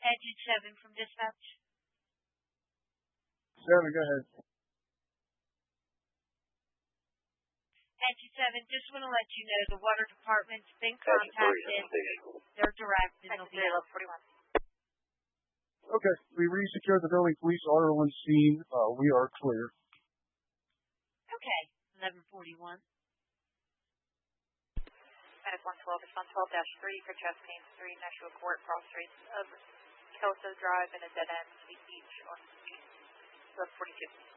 Engine 7 from dispatch. 7, go ahead. Engine 7, just want to let you know the water department's been contacted. They're direct and they'll be out. 41. Okay, we resecured the building. Police are on scene. We are clear. Okay, 11:41. Minus 112 is on 12-3 for Chesapeake Street, Nashua Court, cross streets of Kelso Drive and a dead end, each on 42.